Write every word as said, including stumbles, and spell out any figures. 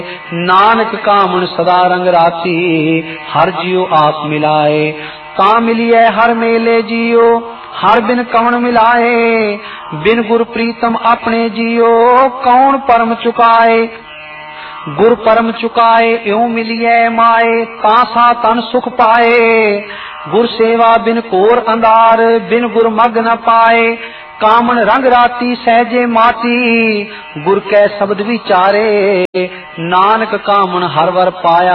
नानक कामन सदा रंग राती, हर जियो आप मिलाए। ता मिलिए हर मेले जियो, हर बिन कौन मिलाए। बिन गुर प्रीतम अपने जियो, कौन परम चुकाए। गुर परम चुकाए एवं मिलिए माए, तासा तन सुख पाए। गुर सेवा बिन कोर अंधार, बिन गुर मग न पाए। कामन रंग राती सहजे माती, गुर कै शब्द विचारे। नानक कामन हर वर पाया,